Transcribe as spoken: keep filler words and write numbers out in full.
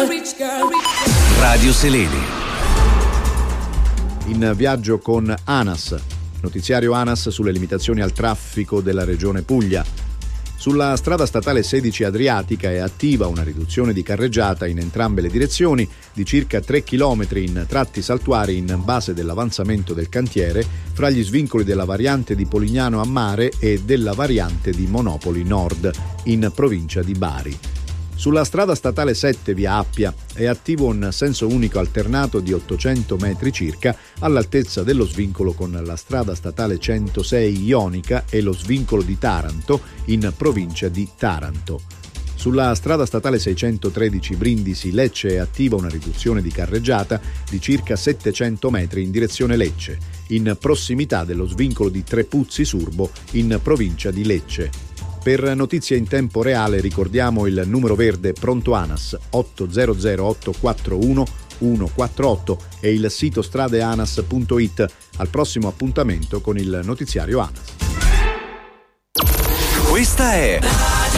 Radio Seleni. In viaggio con ANAS, notiziario ANAS sulle limitazioni al traffico della regione Puglia. Sulla strada statale sedici Adriatica è attiva una riduzione di carreggiata in entrambe le direzioni di circa tre chilometri in tratti saltuari in base dell'avanzamento del cantiere fra gli svincoli della variante di Polignano a Mare e della variante di Monopoli Nord in provincia di Bari. Sulla strada statale sette via Appia è attivo un senso unico alternato di ottocento metri circa all'altezza dello svincolo con la strada statale centosei Ionica e lo svincolo di Taranto in provincia di Taranto. Sulla strada statale seicentotredici Brindisi Lecce è attiva una riduzione di carreggiata di circa settecento metri in direzione Lecce, in prossimità dello svincolo di Trepuzzi Surbo in provincia di Lecce. Per notizie in tempo reale ricordiamo il numero verde Pronto ANAS otto zero zero otto quattro uno uno quattro otto e il sito stradeanas punto it. Al prossimo appuntamento con il notiziario ANAS. Questa è